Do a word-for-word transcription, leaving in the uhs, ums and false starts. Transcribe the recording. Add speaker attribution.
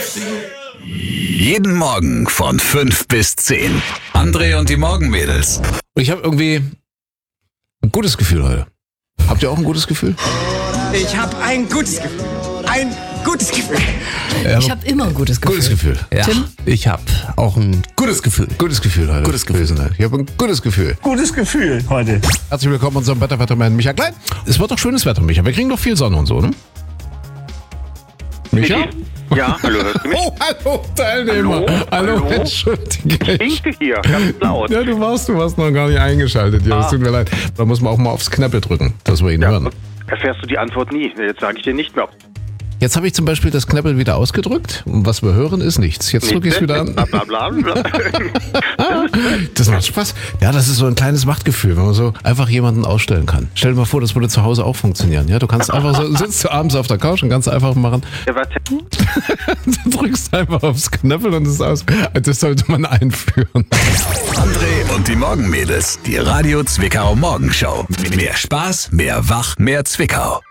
Speaker 1: Jeden Morgen von fünf bis zehn. André und die Morgenmädels.
Speaker 2: Ich habe irgendwie ein gutes Gefühl heute. Habt ihr auch ein gutes Gefühl?
Speaker 3: Ich habe ein gutes Gefühl. Ein gutes Gefühl.
Speaker 4: Ich habe immer ein gutes Gefühl.
Speaker 2: Gutes Gefühl.
Speaker 5: Ja,
Speaker 4: Tim?
Speaker 5: ich habe auch ein gutes Gefühl.
Speaker 2: Gutes Gefühl heute.
Speaker 5: Gutes Gefühl.
Speaker 2: gewesen. Ich habe ein gutes Gefühl.
Speaker 3: Gutes Gefühl heute.
Speaker 2: Herzlich willkommen unserem Wetterwettermann Micha Klein. Es wird doch schönes Wetter, Micha. Wir kriegen doch viel Sonne und so, ne? Micha?
Speaker 6: Ja, hallo, hörst du mich?
Speaker 2: Oh, hallo, Teilnehmer.
Speaker 6: Hallo,
Speaker 2: hallo,
Speaker 6: hallo.
Speaker 2: entschuldige.
Speaker 6: Ich winke hier, ganz laut.
Speaker 2: Ja, du warst, du warst noch gar nicht eingeschaltet hier. Es
Speaker 6: Ah.
Speaker 2: tut mir leid. Da muss man auch mal aufs Knöppel drücken, dass wir ihn
Speaker 6: Ja,
Speaker 2: hören.
Speaker 6: erfährst du die Antwort nie. Jetzt sage ich dir nicht mehr.
Speaker 2: Jetzt habe ich zum Beispiel das Knöppel wieder ausgedrückt und was wir hören ist nichts. Jetzt drücke ich es wieder an.
Speaker 6: Bla, bla, bla, bla.
Speaker 2: Das macht Spaß. Ja, das ist so ein kleines Machtgefühl, wenn man so einfach jemanden ausstellen kann. Stell dir mal vor, das würde zu Hause auch funktionieren. Ja, du kannst einfach so, sitzt du abends auf der Couch und kannst einfach machen,
Speaker 6: Ja, warte.
Speaker 2: du drückst einfach aufs Knöppel und es ist aus. Das sollte man einführen.
Speaker 1: André und die Morgenmädels. Die Radio Zwickau Morgenshow. Mehr Spaß, mehr Wach, mehr Zwickau.